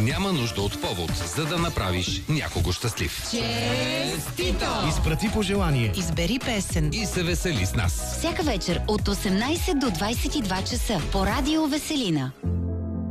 Няма нужда от повод, за да направиш някого щастлив. Честито! Изпрати пожелание. Избери песен И се весели с нас. Всяка вечер от 18 до 22 часа по Радио Веселина.